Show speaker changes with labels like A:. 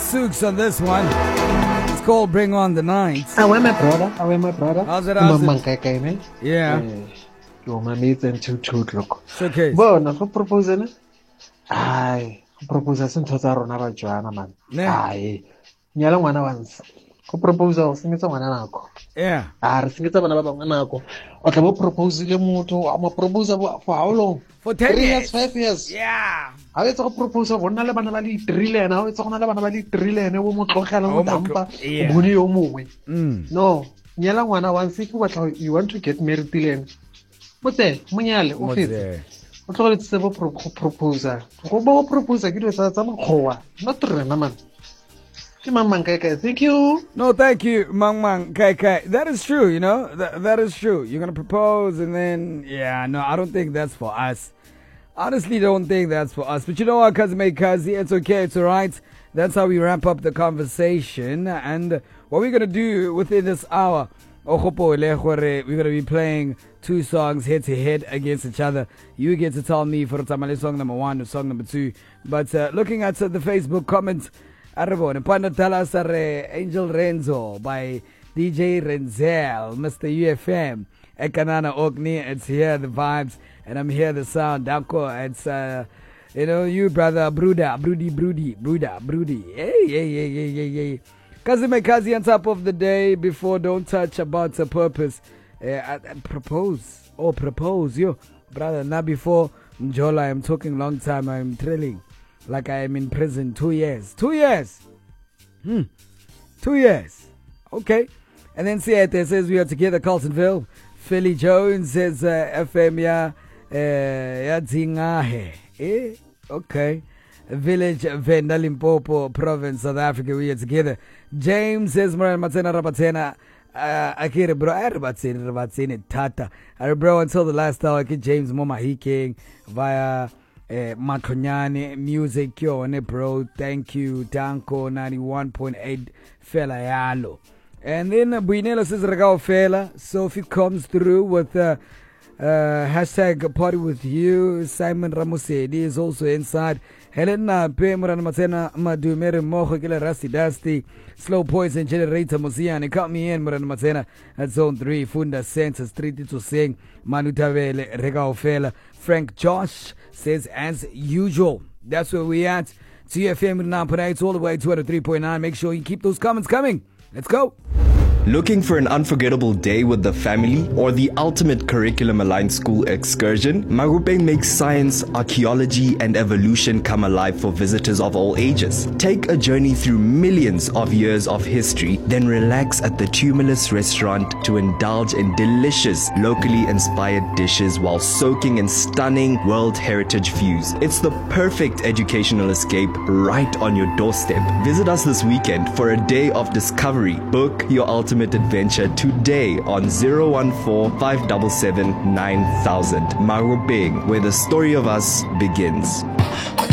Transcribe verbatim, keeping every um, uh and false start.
A: Sooks on this one. It's called Bring On the Night.
B: Awe my brother, awe my brother.
A: How's it, how's it?
B: Man.
A: Yeah.
B: Yo, my mates and two two look.
A: It's okay.
B: Bona, go propose na? Ai, propose se ntho tsa rona ba jwana man. Ai. Nyala ngwana once. Go propose o sengitsa ngwana nako.
A: Yeah.
B: Ah, re sengitsa bana ba bangwe nako. O tla bo propose le motho, a mo propose for how long?
A: For ten
B: Three
A: years,
B: five years.
A: Yeah.
B: Ha etsa go propose go nna le bana ba le trillion, ha etsa go nna le bana ba le trillion o mo tlogela mo dampa. O bone yo mongwe.
A: Mm.
B: No, nyala ngwana once if you want to get married trillion. Motse, monyale o fetse. O tlogela tse bo proposer. Go bo proposer ke ditsa tsa mokgowa. Not rena man. Thank you.
A: No, thank you, Mang Mang Kai Kai. That is true, you know. That, that is true. You're going to propose and then, yeah, no, I don't think that's for us. Honestly, don't think that's for us. But you know what, Cousin May Kazi, it's okay, it's all right. That's how we wrap up the conversation. And what we're going to do within this hour, we're going to be playing two songs head to head against each other. You get to tell me for Tamale song number one or song number two. But uh, looking at uh, the Facebook comments, Arabon, Panda Talas Angel Renzo by D J Renzel, Mister U F M, Ekanana Ogni, it's here, the vibes, and I'm here, the sound, Danko, it's, uh, you know, you, brother, Bruda, Broody, Broody, Bruda, Broody, hey, hey, hey, hey, hey, hey. Kazime Kazi on top of the day, before Don't Touch About a Purpose, uh, I, I propose, oh, propose, yo, brother, not before, Njola, I'm talking long time, I'm thrilling. Like I am in prison two years. Two years. Hmm. Two years. Okay. And then Siete says we are together, Carltonville. Philly Jones says uh, F M ya ya Zingahe. Eh? Okay. Village Venda Limpopo Province, South Africa, we are together. James says Moran Matena Rabatena. Akira bro, Rabatsene Rabatsene Tata. I bro until the last hour, James Moma Hiking via Uh, Makonyane music yo ne bro, thank you Danko ninety-one point eight fela yalo. And then uh, Buinelo says regao fela. Sophie comes through with uh, uh, hashtag party with you. Simon Ramosedi is also inside. Helena Pemuran Matena Madu Mere Moho Kila Rusty Dusty Slow Poison Generator Musiani. Count me in Muran Matena at zone three. Funda Senses treated to sing Manutavele regao fela. Frank Josh says, as usual, that's where we at. T F M nine point eight all the way to three point nine. Make sure you keep those comments coming. Let's go.
C: Looking for an unforgettable day with the family or the ultimate curriculum-aligned school excursion? Magupeng makes science, archaeology, and evolution come alive for visitors of all ages. Take a journey through millions of years of history, then relax at the Tumulus restaurant to indulge in delicious, locally inspired dishes while soaking in stunning World Heritage views. It's the perfect educational escape right on your doorstep. Visit us this weekend for a day of discovery. Book your ultimate adventure today on zero one four five seven seven nine thousand. Magupeng, where the story of us begins.